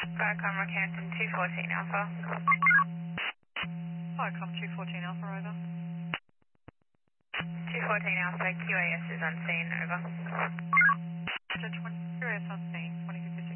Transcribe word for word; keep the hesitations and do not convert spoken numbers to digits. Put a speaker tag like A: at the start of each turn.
A: Viacom Rockhampton two fourteen Alpha.
B: Viacom two fourteen Alpha, over.
A: two fourteen Alpha, Q A S is on scene, over.
B: twenty, Q A S on scene, twenty fifty